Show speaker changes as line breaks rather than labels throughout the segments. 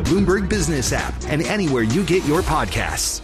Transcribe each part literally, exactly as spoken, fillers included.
Bloomberg Business app and anywhere you get your podcasts.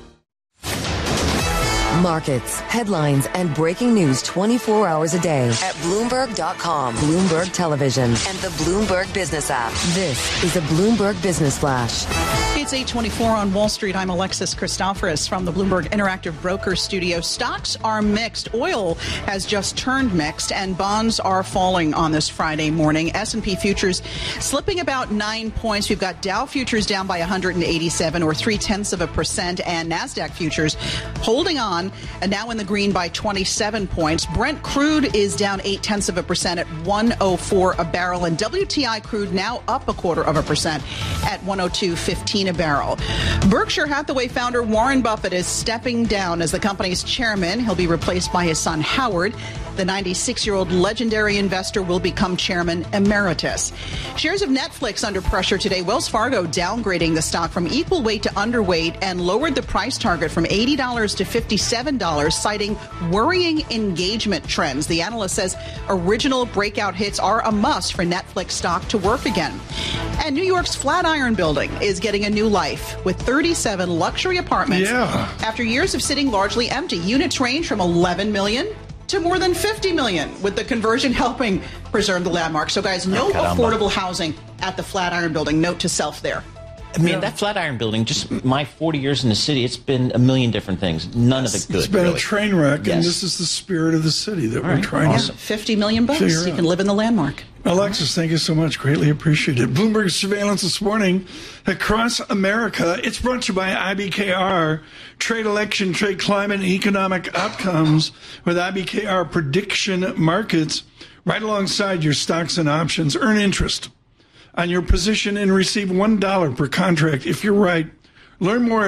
Markets, headlines, and breaking news twenty-four hours a day at Bloomberg dot com, Bloomberg Television, and the Bloomberg Business app. This is a Bloomberg Business Flash.
It's eight twenty-four on Wall Street. I'm Alexis Christoforous from the Bloomberg Interactive Broker Studio. Stocks are mixed. Oil has just turned mixed, and bonds are falling on this Friday morning. S and P futures slipping about nine points. We've got Dow futures down by one hundred eighty-seven, or three-tenths of a percent, and NASDAQ futures holding on, and now in the green by twenty-seven points. Brent crude is down eight-tenths of a percent at one oh four a barrel, and W T I crude now up a quarter of a percent at one oh two fifteen a barrel. Berkshire Hathaway founder Warren Buffett is stepping down as the company's chairman. He'll be replaced by his son Howard. The ninety-six-year-old legendary investor will become chairman emeritus. Shares of Netflix under pressure today. Wells Fargo downgrading the stock from equal weight to underweight and lowered the price target from eighty dollars to fifty-seven dollars, citing worrying engagement trends. The analyst says original breakout hits are a must for Netflix stock to work again. And New York's Flatiron Building is getting a new life with thirty-seven luxury apartments.
Yeah.
After years of sitting largely empty, units range from eleven million to more than fifty million, with the conversion helping preserve the landmark. So, guys, no affordable housing at the Flatiron Building. Note to self there.
I mean, yeah. that Flatiron Building, just my forty years in the city, it's been a million different things. None yes. of it good.
It's been
really.
a train wreck,
yes.
and this is the spirit of the city that
All
we're
right.
trying
awesome.
to
fifty million bucks. You
out.
can live in the landmark.
Alexis, thank you so much. Greatly appreciate it. Bloomberg surveillance this morning across America. It's brought to you by I B K R. Trade election, trade climate, and economic outcomes with I B K R prediction markets. Right alongside your stocks and options. Earn interest on your position and receive one dollar per contract if you're right. Learn more at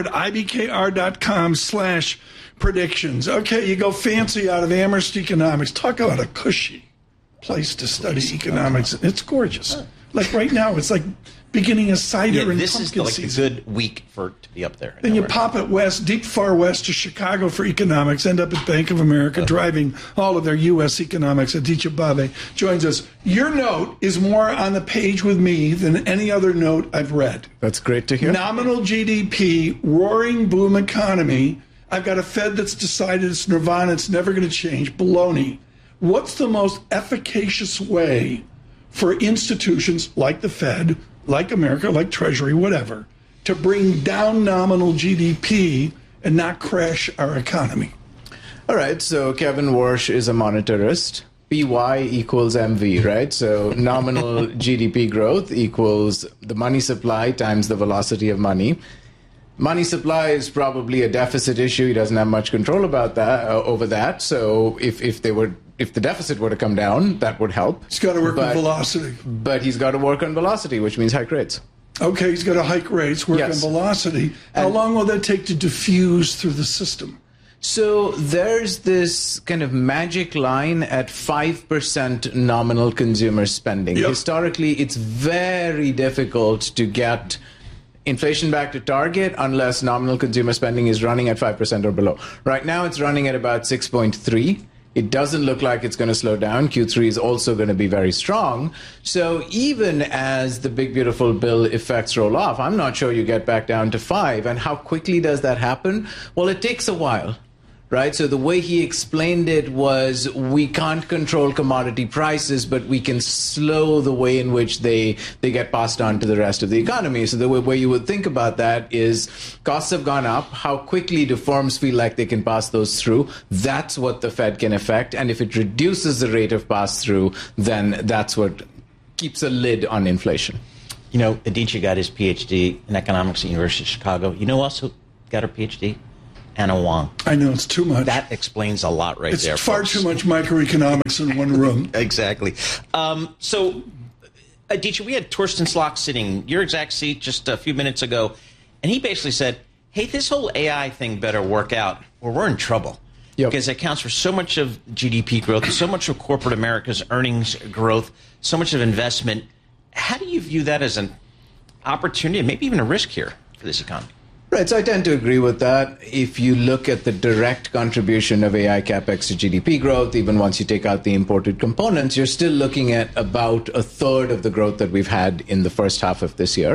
ibkr.com slash predictions. Okay, you go fancy out of Amherst Economics. Talk about a cushy place to study economics. It's gorgeous. Like right now, it's like beginning a cider
yeah,
and
this
pumpkin
is like
season.
a good week for to be up there.
Then you pop it west, deep far west to Chicago for economics, end up at Bank of America, uh-huh. driving all of their U S economics. Aditya Bave joins us. Your note is more on the page with me than any other note I've read.
That's great to hear.
Nominal G D P, roaring boom economy. I've got a Fed that's decided it's nirvana, it's never going to change. Baloney. What's the most efficacious way for institutions like the Fed, like America, like Treasury, whatever, to bring down nominal G D P and not crash our economy?
All right, so Kevin Warsh is a monetarist. P Y equals M V, right? So nominal G D P growth equals the money supply times the velocity of money. Money supply is probably a deficit issue. He doesn't have much control about that uh, over that. So if, if they were if the deficit were to come down, that would help.
He's got to work
but,
on velocity.
But he's got to work on velocity, which means hike rates.
Okay, he's got to hike rates, work
yes.
on velocity. How
and,
long will that take to diffuse through the system?
So there's this kind of magic line at five percent nominal consumer spending.
Yep.
Historically, it's very difficult to get inflation back to target unless nominal consumer spending is running at five percent or below. Right now, it's running at about six point three. It doesn't look like it's going to slow down. Q three is also going to be very strong. So even as the big, beautiful bill effects roll off, I'm not sure you get back down to five. And how quickly does that happen? Well, it takes a while. Right? So the way he explained it was we can't control commodity prices, but we can slow the way in which they, they get passed on to the rest of the economy. So the way, way you would think about that is costs have gone up. How quickly do firms feel like they can pass those through? That's what the Fed can affect. And if it reduces the rate of pass-through, then that's what keeps a lid on inflation.
You know, Aditya got his P H D in economics at the University of Chicago. You know who else got her P H D? Anna Wong.
I know, it's too much.
That explains a lot right
it's
there.
It's far
folks.
too much microeconomics in one room.
Exactly. Um, so, Aditya, we had Torsten Slok sitting your exact seat just a few minutes ago, and he basically said, hey, this whole A I thing better work out, or we're in trouble. Yep. Because it accounts for so much of G D P growth, so much of corporate America's earnings growth, so much of investment. How do you view that as an opportunity and maybe even a risk here for this economy?
Right, so I tend to agree with that. If you look at the direct contribution of A I capex to G D P growth, even once you take out the imported components, you're still looking at about a third of the growth that we've had in the first half of this year.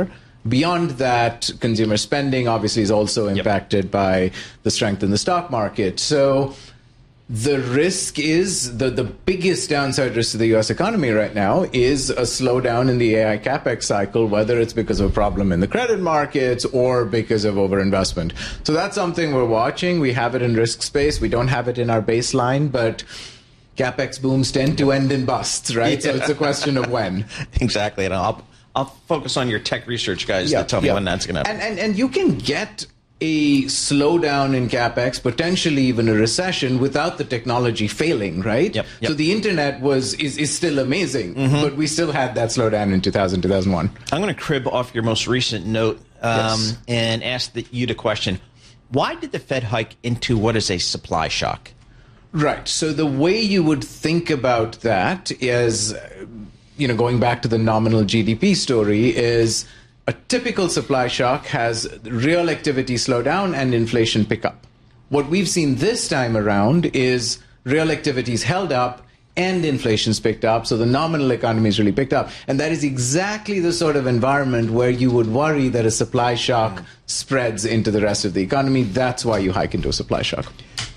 Beyond that, consumer spending obviously is also impacted yep. by the strength in the stock market. So the risk is, the, the biggest downside risk to the U S economy right now is a slowdown in the A I CapEx cycle, whether it's because of a problem in the credit markets or because of overinvestment. So that's something we're watching. We have it in risk space. We don't have it in our baseline, but CapEx booms tend to end in busts, right? Yeah. So it's a question of when.
Exactly. And I'll, I'll focus on your tech research guys yeah, to tell me yeah. when that's going to happen.
And, and, and you can get a slowdown in CapEx, potentially even a recession, without the technology failing, right?
Yep, yep.
So the internet was is, is still amazing, mm-hmm. but we still had that slowdown in two thousand, two thousand one.
I'm going to crib off your most recent note um, yes. and ask the, you the question, why did the Fed hike into what is a supply shock?
Right. So the way you would think about that is, you know, going back to the nominal G D P story, is a typical supply shock has real activity slow down and inflation pick up. What we've seen this time around is real activities held up and inflation's picked up, so the nominal economy is really picked up. And that is exactly the sort of environment where you would worry that a supply shock mm. spreads into the rest of the economy. That's why you hike into a supply shock.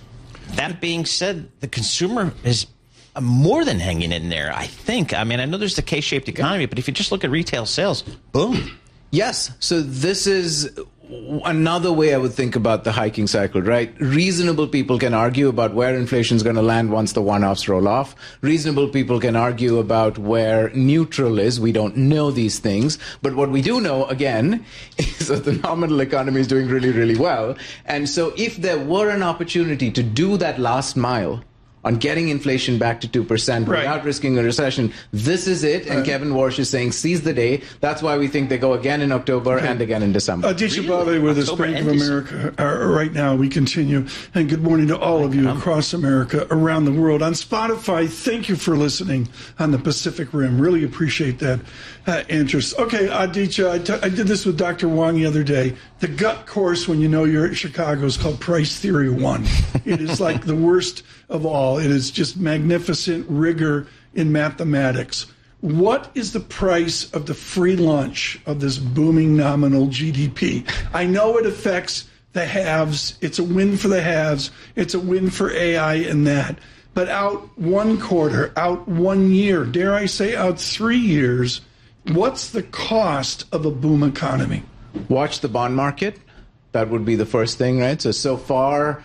That being said, the consumer is more than hanging in there, I think. I mean, I know there's the K-shaped economy, yeah. but if you just look at retail sales, boom.
Yes. So this is another way I would think about the hiking cycle, right? Reasonable people can argue about where inflation is going to land once the one-offs roll off. Reasonable people can argue about where neutral is. We don't know these things. But what we do know, again, is that the nominal economy is doing really, really well. And so if there were an opportunity to do that last mile on getting inflation back to two percent right. without risking a recession, this is it. And right. Kevin Warsh is saying, seize the day. That's why we think they go again in October okay. and again in December.
Aditya Bave with us, Bank of America. Uh, right now, we continue. And good morning to all of you across America, around the world. On Spotify, thank you for listening on the Pacific Rim. Really appreciate that uh, interest. Okay, Aditya, I, t- I did this with Doctor Wong the other day. The gut course when you know you're at Chicago is called Price Theory One. It is like the worst of all. It is just magnificent rigor in mathematics. What is the price of the free lunch of this booming nominal G D P? I know it affects the haves. It's a win for the haves. It's a win for A I and that. But out one quarter, out one year, dare I say out three years, what's the cost of a boom economy?
Watch the bond market. That would be the first thing, right? So, so far,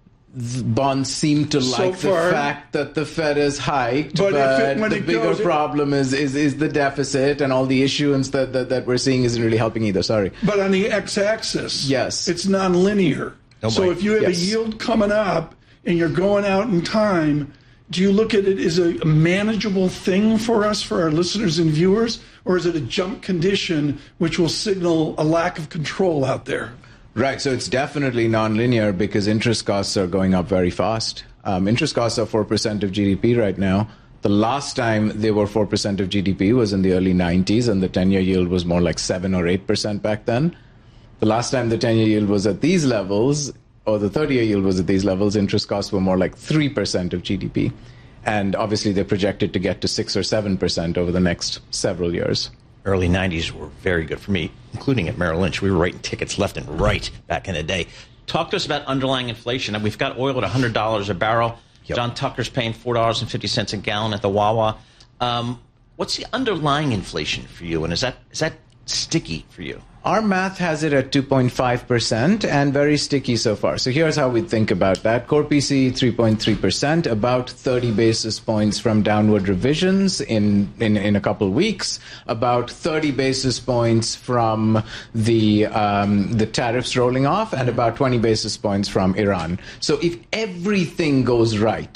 the bonds seem to so like far, the fact that the Fed has hiked, but, but it, the bigger goes, problem is, is is the deficit, and all the issuance that, that, that we're seeing isn't really helping either. Sorry.
But on the x-axis,
yes,
it's nonlinear. Oh so if you have yes. a yield coming up and you're going out in time, do you look at it as a manageable thing for us, for our listeners and viewers, or is it a jump condition which will signal a lack of control out there?
Right, so it's definitely nonlinear because interest costs are going up very fast. Um, interest costs are four percent of G D P right now. The last time they were four percent of G D P was in the early nineties, and the ten-year yield was more like seven or eight percent back then. The last time the ten-year yield was at these levels, or the thirty-year yield was at these levels, interest costs were more like three percent of G D P. And obviously they're projected to get to six or seven percent over the next several years.
Early nineties were very good for me, including at Merrill Lynch. We were writing tickets left and right back in the day. Talk to us about underlying inflation. We've got oil at one hundred dollars a barrel. Yep. John Tucker's paying four dollars and fifty cents a gallon at the Wawa. Um, what's the underlying inflation for you, and is that is that sticky for you?
Our math has it at two point five percent and very sticky so far. So here's how we think about that. Core P C, three point three percent, about thirty basis points from downward revisions in, in, in a couple of weeks, about thirty basis points from the, um, the tariffs rolling off, and about twenty basis points from Iran. So if everything goes right,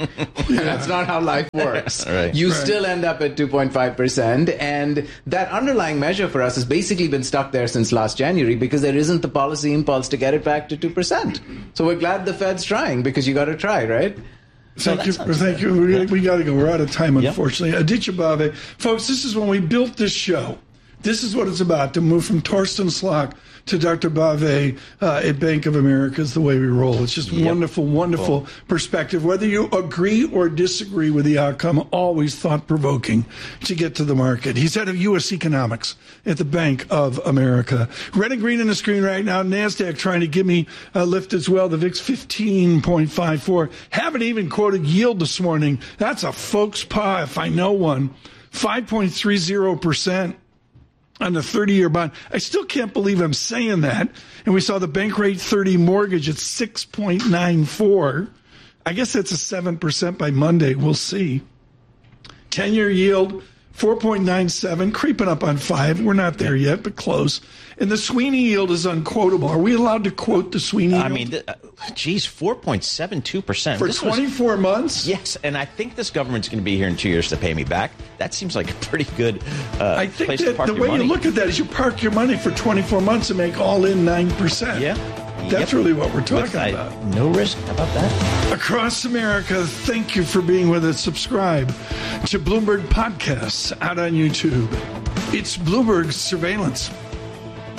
that's not how life works.
Right.
You
right.
still end up at two point five percent, and that underlying measure for us has basically been stuck there since last January because there isn't the policy impulse to get it back to two percent. So we're glad the Fed's trying, because you got to try, right?
Thank so you. Thank you. We, we got to go. We're out of time, unfortunately. Yep. Aditya Bave. Folks, this is when we built this show. This is what it's about, to move from Torsten Slok to Doctor Bave uh, at Bank of America is the way we roll. It's just
Yep.
wonderful, wonderful cool. perspective. Whether you agree or disagree with the outcome, always thought-provoking to get to the market. He's head of U S economics at the Bank of America. Red and green on the screen right now. NASDAQ trying to give me a lift as well. The V I X fifteen point five four. Haven't even quoted yield this morning. That's a folk's paw if I know one. five point three zero percent. On the thirty-year bond. I still can't believe I'm saying that. And we saw the bank rate thirty mortgage at six point nine four. I guess that's a seven percent by Monday. We'll see. ten-year yield, four point nine seven, creeping up on five. We're not there yet, but close. And the Sweeney yield is unquotable. Are we allowed to quote the Sweeney yield?
I mean, th- uh, geez, four point seven two percent.
For twenty-four was, months?
Yes, and I think this government's going to be here in two years to pay me back. That seems like a pretty good uh,
I think
place
that
to park
the
your
way
money.
you look at that is you park your money for twenty-four months and make all in nine percent.
Yeah.
That's
yep.
really what we're talking
With, uh,
about.
No risk. How about that?
Across America, thank you for being with us. Subscribe to Bloomberg Podcasts out on YouTube. It's Bloomberg Surveillance.